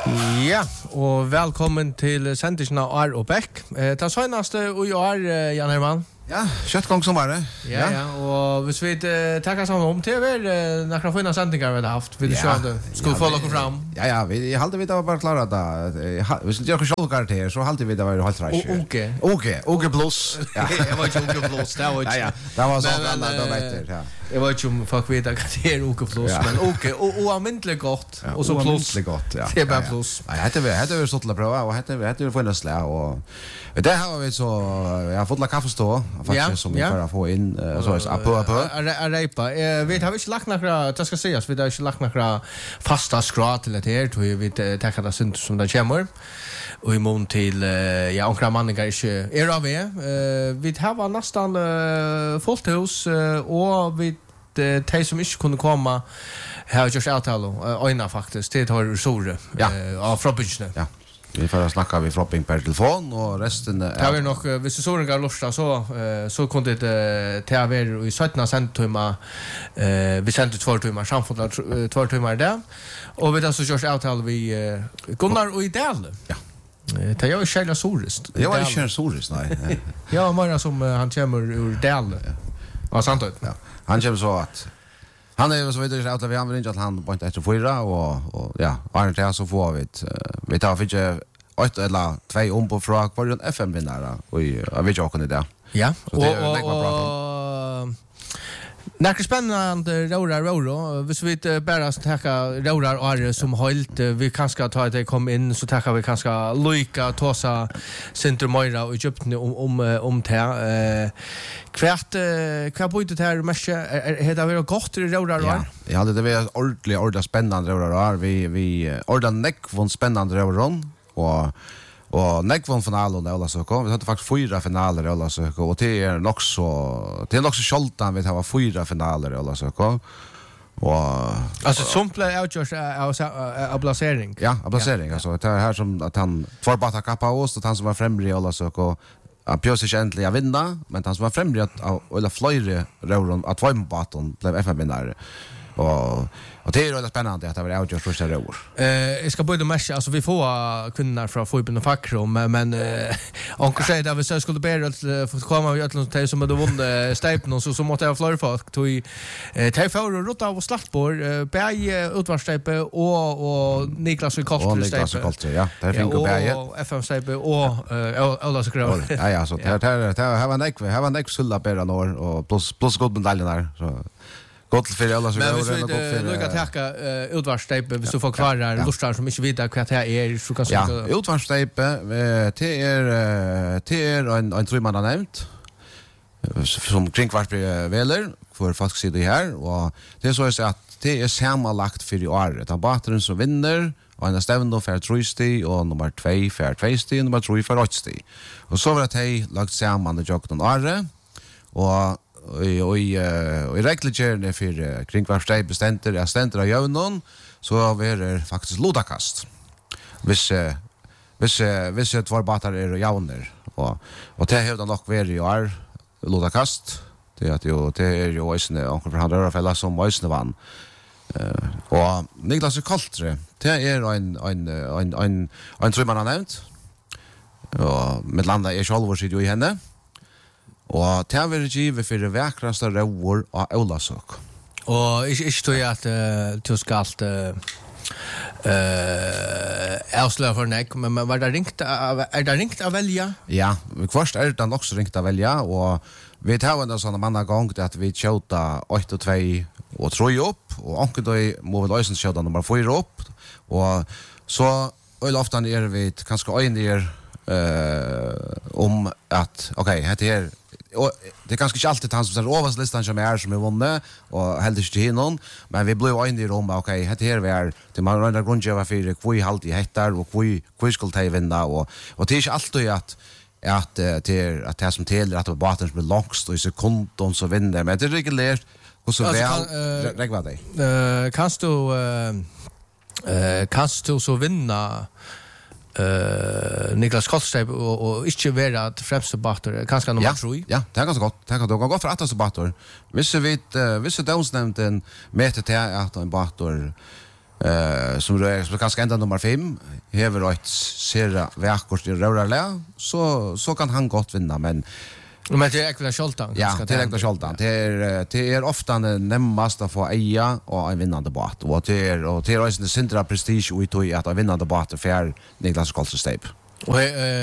Ja, och välkommen till sändningen av Ar och Beck. Ta senaste i år, Jan Herman. Ja, kött gång som var det. Ja, och hvis vi tackar samman om TV, några fina sändningar vi har haft. Vi skulle få locka fram. Ja, vi hade vi då bara klara det. Vi skulle göra självkaraktär så hade vi det var helt rätt. Okej plus. Ja, jag var inte Oke plus, det var inte. Ja, det var så alla då vet ja. Jag vet inte om folk vet att det är Oke plus, men Oke och amintligt gott och så plus. Gott, ja. Det är bara plus. Ja, hade vi sått la prova och hade vi få nästa och det har vi så jag har fått la kaffe stå faktiskt som vi för att få in så är på. Arepa. Vi har inte lagt några, det ska sägas, vi har inte lagt några fasta skrat till det här, tror vi tackar det synt som det kommer. Och i mån till ja, onkra manningar inte är av vi har nästan fullt hus och vi de som inte kunde komma har gjort avtal öjna faktiskt det har Sore av Frobbingen. Ja. Vi får snacka vi Frobbing per telefon och resten det har vi nog hvis Soren går lusta så kunde det ta över i 17 centtimmar vi sände 2 timmar samfällt 2 timmar där och vi har så gjort avtal vi Gunnar och Idal. Ja. Det är ju själva Sorist. Det var inte Sorist nej. Ja, men som han kommer ur Dal. Ja, sant det. Ja. Han kommer så att han är så vidare att vi använder att han på inte efter 4 och ja, var det så får vi tar för inte 8 eller 2 om på fråga var det FM vinnare och jag vet ju också det. Ja. Och Näker spännande Rora. Hvis vi bara tacka Rora Are som helt vi kanske ta det kom in så tackar vi kanske Luika Tosa Center Moira och Egypten om det. Kvärt borde det här mest det har varit gott i Rora Are. Ja, det var ordentligt spännande Rora Are. Vi ordentligt von spännande Rora och nekvon finalen där så kom vi hade faktiskt 4 finaler eller så och det är nog så skjoltan vi har 4 finaler eller så kom och alltså som play out just a placering. Ja, a placering alltså det här som att han får bara kappa oss och han som var främre eller så och Pjörs inte äntligen att vinna men han som var främre att eller flöjre råron att vara med baton blev FN-vinnare. Och det är väldigt spännande att det var avgjort första år. Jag ska börja med alltså vi får kvinnor från Fotbollen och Fackrum men onkel säger att vi så skulle be att få komma vi att ta som hade vunnit Steipen och så måste jag flyga folk tog ta för och rota av Slattborg Berg utvarsteipe och Niklas och Kolter ja där fick och Berg och FM Steipe och Ola Skrov. Ja så det var en sulla bära norr och plus god medaljen där så gott för alla så går det gott för. Lucka tacka utvarsteipe så får klara lustar som inte vet vad det är så kan så. Ja, utvarsteipe det är en trumman har nämnt som kringkvart veler för fast sida här och det är så att det är sammanlagt för i året. Han batteren som vinner och en stävn för 3 sti och nummer 2 för 2 sti och nummer 3 för 8 sti. Och så var det lagt samman det jag någon året och i regelgärne för kringkvarsteg bestenter jag ständer av jövnen så är det faktiskt lodakast hvis två batar är jövner och det har nog varit i år lodakast det är ju ösne onkel för han rör fälla som ösne vann och Niklas Koltre det är en tror man har nämnt och med landa är själva sitter ju i henne. Og det var givet for det vakraste røver av Olasøk. Og ikke tror jeg at du skal avsløre for nek, men var det ringt av velja? Ja, først det også ringt av velja, og vi tar en sånn mann gang at vi kjøta 8 og 2 og 3 opp, og anker da må vi løsens kjøta nummer 4 opp, og så ofte er vi kanskje øyner om at, det her och det kanske inte alltid han som står överst listan som är vunnit och helt inte hinnon men vi blev in i rum det här vi är till man rundar grundjava för vi halt i hettar och vi skulle ta vinna och det är inte alltid att det som till att baten blir långst och i sekunden så vinner men det är regulärt och så väl regva dig kan du så vinna Niklas Kolsteib och inte vara att främsta batter kanske nummer 3. Ja, det är ganska gott. Det kan gå gott för att batter. Vissa donsnämnden mäter till att en batter som är ganska ända nummer 5 hever ett sera väkort i rörarlä så kan han gott vinna men det är Ekvila Scholtan. Ja, det är Ekvila Scholtan. Det är ofta närmast att få eja och en vinnande båt och det är också en syndra prestige och i tog att en vinnande båt för Niklas Koltersteip. Och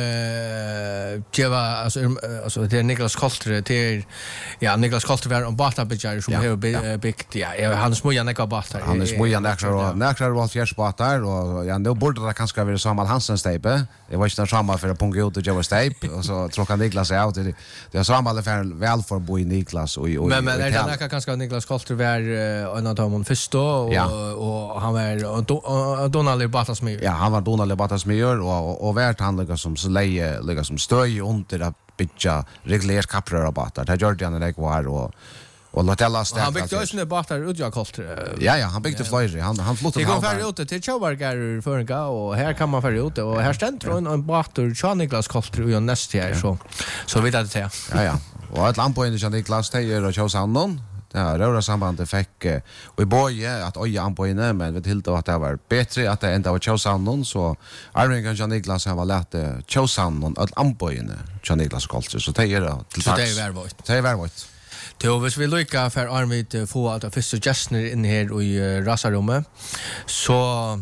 alltså det är Niklas Kolter det är Niklas Kolter var en båtabitjare som har byggt han smujar några båtar. Han smujar näkrar och fjärsbåtar och nu borde det kanske vara Samuel Hansen steipe. Det var inte samma för att punga ut och göra steip och så tror jag Niklas out det är Samuel för väl för bo i Niklas och men är det kanske Niklas Kolter var en av de första och han var Donald Batasmyr. Ja, han var Donald Batasmyr och värt han som så lägga som stöj under att bygga reglerat kapprörabatar. Det gjorde han när var och Lotella stad. Han byggde också båtar ut jag Kolter. Ja, han byggde flyger. Han flyttade. Det går färre ute till Tjaubargar förga och här kan man färre ute och här ständer en båtar Charles Niklas Kolter och nästa här så vid det till. Ja. Och ett lampoin i Niklas Tejer och Tjausanon. Ja, röra sambandet fick och i boje att oja ampoine men vi tilltog att det var bättre att det inte var Tjausanon så Arvingen Jan Niklas han var lätt Tjausanon att ampoine Jan Niklas Kolter så det är till så det är värvigt. Det är värvigt. Då hvis vi lycka för Armid få att första gäster in här i rasarummet så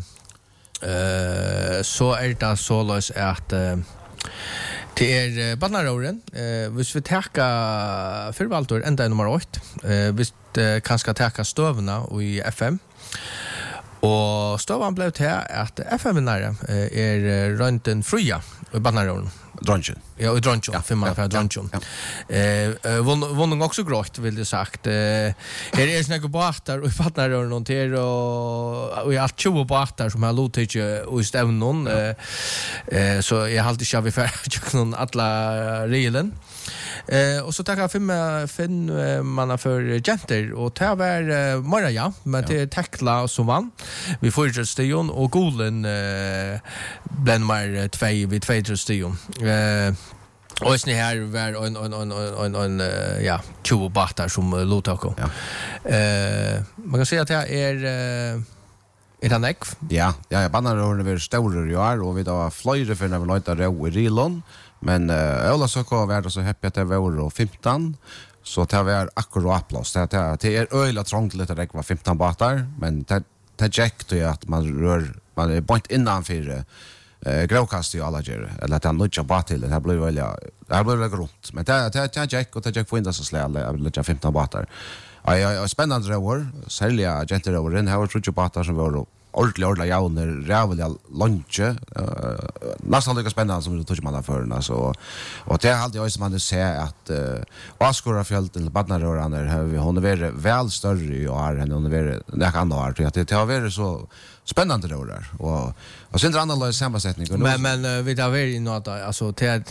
är det så lös att det är barnaråren. Hvis vi täcka förvaltor ända nummer 8. Hvis kanske täcka stövna i FM. Och stövan blev till att FM-vinnare är Rönten Fria i barnaråren. Dronchen. Ja, i Dronchen. 5 man för Dronchen. Vånning också grått vill det sagt. Här är snägga båtar och i barnaråren och till och i allt 20 båtar som har låtit i stävnon. Så jag har alltid vi för alla regeln. Och så tackar fem manna för Genter och det var Maria men det är Tekla som vann. Vi får station och Golen bland mer 2 vid 2 station. Och sen här var en 20 båtar som låt man kan säga att det är det näck? Ja, banarörerna var stora i år och vi då flöjde för när vi låta ro i Rilon. Men Ola så var det så happy att det var 15 så det var akkurat plats. Det är öjla trångt lite det var 15 båtar men det jack då att man är point innanför gråkast i alla ger eller att han nutcha båt till det blir väl runt men det jack och det jack får inte så slälla lite 15 båtar. Ja, spännande år sälja genteråren har tror jag båtar som var ordentligt jauner rävliga lunch nästan lika spännande som det tog man för alltså och det hade jag som man säger att Askora fjället till badnaröran där har vi hon är väl större i år än hon är det kan då att det har varit så spännande då där och sen annorlunda sammansättning men vi där är något alltså till att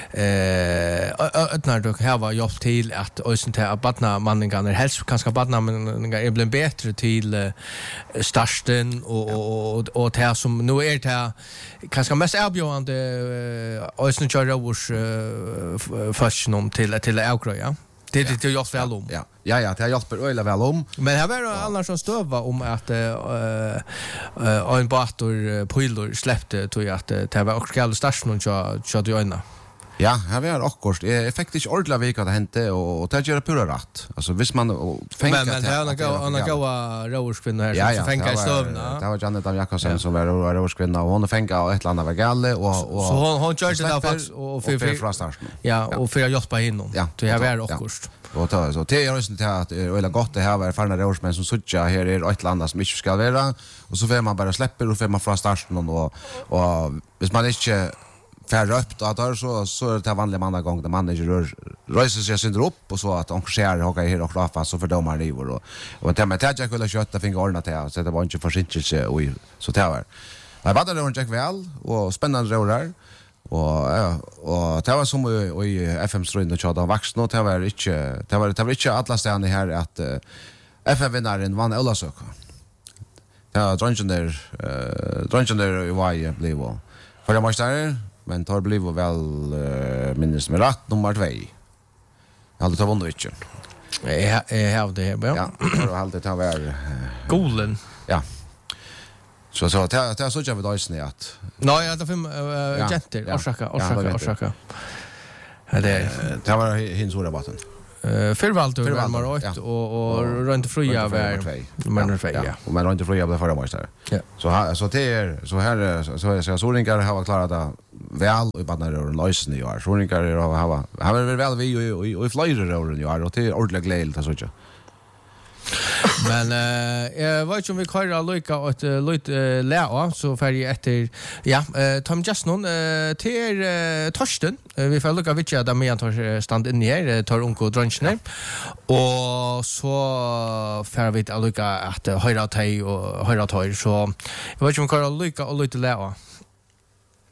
när du har hjälpt till att ösen till badna manningarna helst kanske badna manningar är blir bättre till starten och det som nu är det kanske mest erbjudande ösen köra vårs först någon till Aukra det just väl om. Ja, det har hjälpt öle väl om. Men här var annars som stöva om att en båtor pylor släppte tror jag att det var också all station så du ena. Ja, här var akkurat effektivt ordla vecka det hände och det gör pura rätt. Alltså visst man fänga men han går roskvinna här så fänga i stövna. Det var Janet av Jakobsen som var roskvinna och hon fänga ett landa var galle och så hon körde där faktiskt och för starten. Ja, och för att hjälpa henne. Ja, det här var akkurat. Och så det är just det att det är gott det här var förna rorsmän som sucha här är ett landa som inte ska vara och så får man bara släpper och får man från starten och hvis man inte färre upp då så är det vanliga mannagång där man inte röjser sig synder upp och så att de skär hocka här och rafa så för domar nivå och det med tätja kulla kötta fick ordna det så det var inte försinkelse och så det var. Jag bad det runt Jack väl och spännande rorar och det var som i FM strönd och chata vaxna och det var inte alla ställen här att FM-vinnaren vann Olasök. Ja, Dronchen där i varje blev för jag måste men tar blev väl minst med rätt nummer 2. Jag hade tagit vunnit inte. Jag har det här, ja. Ja, och hade tagit var Golen. Ja. Så det så jag vid Ösny att. Nej, det fem jenter. Orsaka. Det var hins ord vatten. Förvaltur var nummer 8 och runt fria var nummer 2. Ja. Och man runt fria på förra månaden. Ja. Så så ringar har klarat det väl i bannar och lösning i år. Så ringar har väl vi i flera år i år och det är ordentligt glädjligt att så. Men jag vet inte om vi kör lika och lite lära så färdig efter Tom Jasnon till Torsten vi får lucka vilka där med tar stand in här tar onko drunchner och så får vi att lucka att höra tej och höra tar så jag vet inte om vi kör lika och lite lära